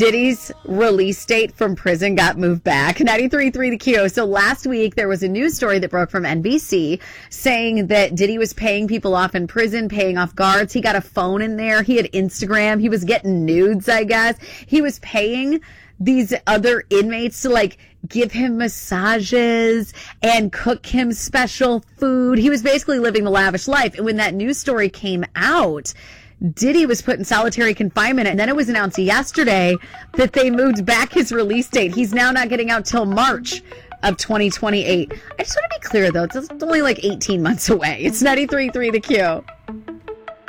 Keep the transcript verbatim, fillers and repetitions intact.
Diddy's release date from prison got moved back. ninety-three point three The Q. So last week, there was a news story that broke from N B C saying that Diddy was paying people off in prison, paying off guards. He got a phone in there. He had Instagram. He was getting nudes, I guess. He was paying these other inmates to, like, give him massages and cook him special food. He was basically living the lavish life. And when that news story came out, Diddy was put in solitary confinement, and then it was announced yesterday that they moved back his release date. He's now not getting out till March of twenty twenty-eight. I just want to be clear, though. It's only like eighteen months away. It's ninety-three point three The Q.